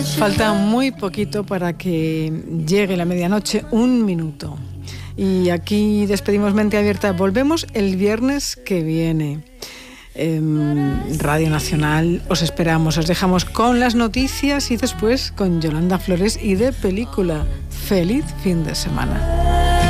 Falta muy poquito para que llegue la medianoche, 1 minuto. Y aquí despedimos Mente Abierta. Volvemos el viernes que viene. Radio Nacional, os esperamos. Os dejamos con las noticias y después con Yolanda Flores y de película. Feliz fin de semana.